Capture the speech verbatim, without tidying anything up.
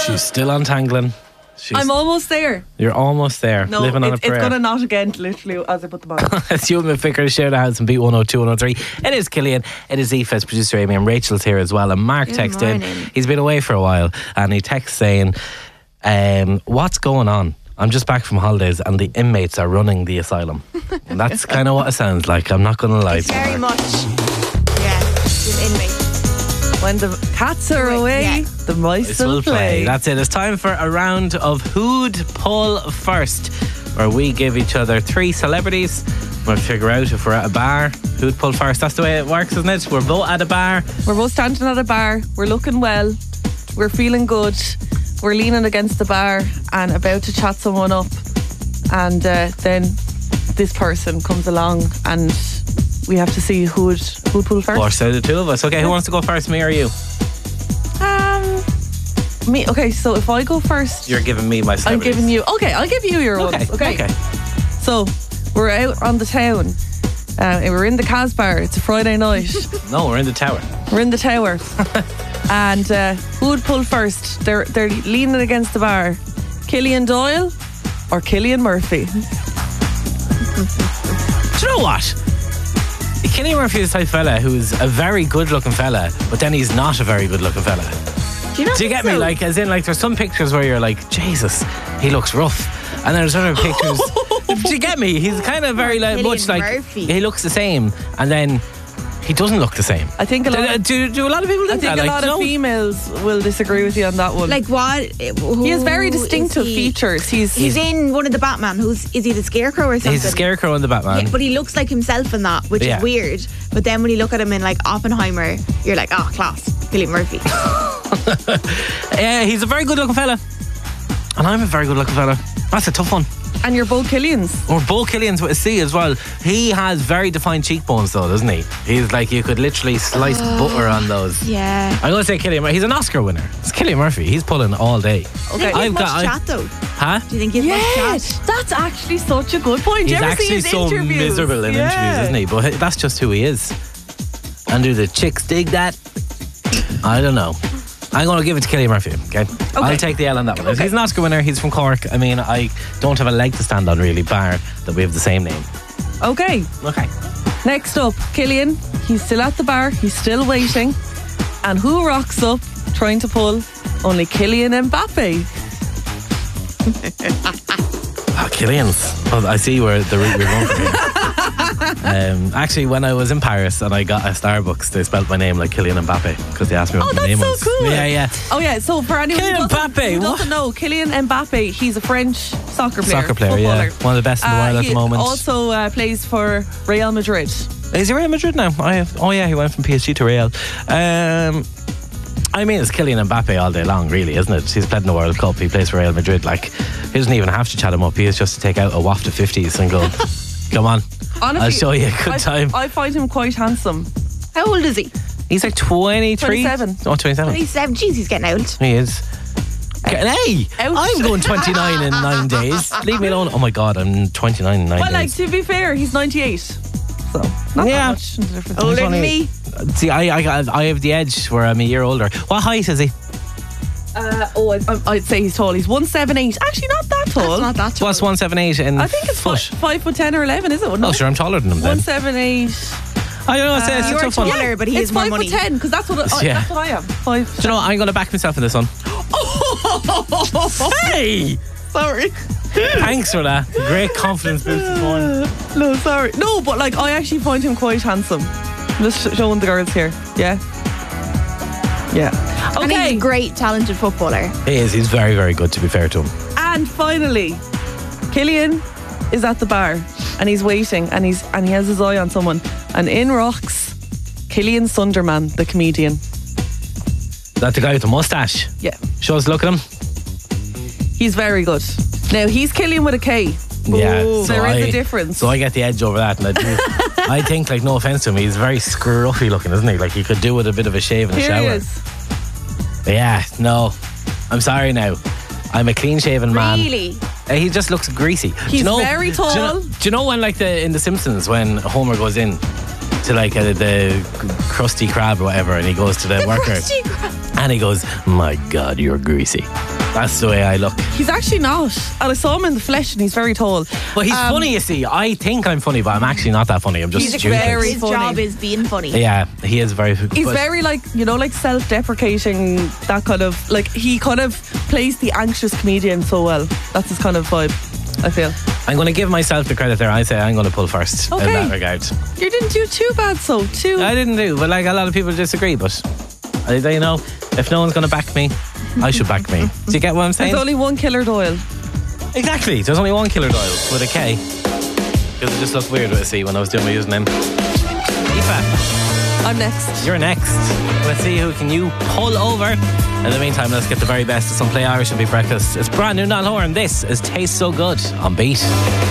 She's still untangling. She's, I'm almost there. You're almost there. No, living on it, a prayer. it's going to not again, literally, as I put them on. It's you and McVicker to share the house and beat one oh two, one oh three. It is Killian. It is Aoife's producer Amy, and Rachel's here as well. And Mark Good texted in. morning. He's been away for a while, and he texts saying, um, "What's going on? I'm just back from holidays, and the inmates are running the asylum." And that's kind of what it sounds like. I'm not going to lie. It's to you, very Mark. much, yeah, the inmate. When the cats are away, Yeah. the mice This will will play. play. That's it. It's time for a round of Who'd Pull First, where we give each other three celebrities. We'll figure out if we're at a bar, who'd pull first. That's the way it works, isn't it? We're both at a bar. We're both standing at a bar. We're looking well. We're feeling good. We're leaning against the bar and about to chat someone up. And uh, then this person comes along and we have to see who would who would pull first. Or so the two of us. Okay, who wants to go first, me or you? Um, me. Okay, so if I go first, You're giving me my I'm celebrities. giving you. Okay, I'll give you your Okay, ones. Okay. okay. So we're out on the town. Uh, we're in the Casbah. It's a Friday night. No, we're in the tower. We're in the tower. And uh, who would pull first? They're they're leaning against the bar. Killian Doyle or Killian Murphy? Do you know what? Killian Murphy is the type of fella who's a very good looking fella, but then he's not a very good looking fella. Do you, not Do you think get me? so? Like, as in, like, there's some pictures where you're like, Jesus, he looks rough. And then there's other pictures. Do you get me? He's kind of very, like, Cillian much like, Murphy. he looks the same, and then he doesn't look the same. I think a lot. Do, Of, do, do a lot of people I think think that? a Like, lot no? of females will disagree with you on that one. Like what? he has very distinctive he? features. He's, He's in one of the Batman. Who's is he? The Scarecrow or something? He's a scarecrow in the Batman. Yeah, but he looks like himself in that, which Yeah. is weird. But then when you look at him in like Oppenheimer, you're like, oh, class, Cillian Murphy. Yeah, he's a very good looking fella. And I'm a very good looking fella. That's a tough one. and you're both Killians. Or Bo Killian's with a C as well. He has very defined cheekbones though, doesn't he? He's like, you could literally slice butter on those. Yeah. I'm going to say Cillian Murphy. He's an Oscar winner. It's Cillian Murphy. He's pulling all day. Okay. Do you I've think he's got- much I've- chat though? Huh? Do you think he's much Yes, chat? that's actually such a good point. Do He's you ever see actually his so interviews? miserable in Yeah. interviews, isn't he? But that's just who he is. And do the chicks dig that? I don't know. I'm going to give it to Cillian Murphy, okay? I'll take the L on that one. Okay. He's an Oscar winner. He's from Cork. I mean, I don't have a leg to stand on, really, bar that we have the same name. Okay, Okay. next up, Killian. He's still at the bar. He's still waiting. And who rocks up trying to pull? Only Kylian Mbappe. Oh, Killian's. Oh, I see where the route you're going from here. um, actually, when I was in Paris and I got a Starbucks, they spelled my name like Kylian Mbappe because they asked me what Oh, my that's name so was. cool. Yeah, yeah. Oh yeah, so for anyone Kylian who doesn't, Mbappe, who what? doesn't know, Kylian Mbappe, he's a French soccer player. Soccer player, yeah. footballer. One of the best in the Uh, world at he the moment. also uh, plays for Real Madrid. Is he Real Madrid now? I have, oh yeah, he went from P S G to Real. Um, I mean, it's Kylian Mbappe all day long, really, isn't it? He's played in the World Cup. He plays for Real Madrid. Like, he doesn't even have to chat him up. He has just to take out a waft of fifties and go, "Come on, Honestly, I'll show you a good I, time." I find him quite handsome. How old is he? He's like twenty-three. twenty-seven. Oh, twenty-seven. twenty-seven. Jeez, he's getting old. He is. Hey, Ouch. I'm going twenty-nine in nine days. Leave me alone. Oh my God, I'm twenty-nine in nine Well, like days. to be fair, he's ninety-eight. So not Yeah. that much in the difference. Older than only- me. See, I, I, got- I have the edge where I'm a year older. What height is he? Uh, oh, I'd, I'd say he's tall. He's one seven eight. Actually, not that tall. That's not that tall. What's one seven eight in I think it's foot? five, five foot ten or eleven, is it? No, Oh, sure, I'm taller than him then. one seven eight. I don't know. It's, it's a You're tough one. taller, but he It's has more five money. foot ten because that's what I, Yeah. that's what I am. Five. Do you know what? I'm going to back myself in this one. Hey! Sorry. Thanks for that. Great confidence boost this morning. No, sorry. No, but like I actually find him quite handsome. I'm just sh- showing the girls here. Yeah. Yeah. And he's Okay. a great, talented footballer. He is. He's very, very good, to be fair to him. And finally, Killian is at the bar and he's waiting and he's and he has his eye on someone. And in rocks Killian Sunderman, the comedian. That the guy with the mustache. Yeah. Show us a look at him. He's very good. Now he's Killian with a K. Yeah. Ooh, there is I, a difference. So I get the edge over that. And I, do, I think, like, no offence to him, he's very scruffy looking, isn't he? Like, he could do with a bit of a shave and a Here shower. he is. Yeah, no. I'm sorry now. I'm a clean shaven man. Really? Uh, He just looks greasy. Do He's you know, very Do you, know, tall. do you know when, like, the in The Simpsons, when Homer goes in to, like, uh, the Krusty Krab or whatever, and he goes to the, worker Krusty Krab. and he goes, "My God, you're greasy." That's the way I look. He's actually not. And I saw him in the flesh and he's very tall. But he's Um, funny, you see. I think I'm funny, but I'm actually not that funny. I'm just He's stupid. very His funny. job is being funny. Yeah, he is very. He's but- very like, you know, like self-deprecating, that kind of, like he kind of plays the anxious comedian so well. That's his kind of vibe, I feel. I'm going to give myself the credit there. I say I'm going to pull first in Okay. that regard. You didn't do too bad, so too. I didn't do, but like a lot of people disagree. But I, you know, if no one's going to back me, I should back me. Do you get what I'm saying? There's only one Killer Doyle. Exactly. There's only one Killer Doyle with a K. Because it just looked weird with a C when I was doing my username. Aoife, I'm next. you're next. Let's see who can you pull over. In the meantime, let's get the very best of some Play Irish and Beat Breakfast. It's brand new Niall Horan. This is Taste So Good on Beat.